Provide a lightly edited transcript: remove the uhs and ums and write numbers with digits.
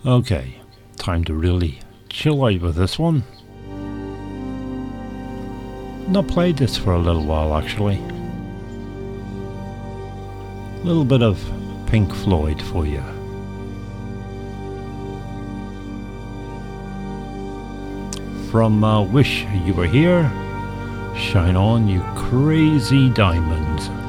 Okay, time to really chill out with this one. Not played this for a little while actually. A little bit of Pink Floyd for you. From Wish You Were Here, Shine On You Crazy Diamonds.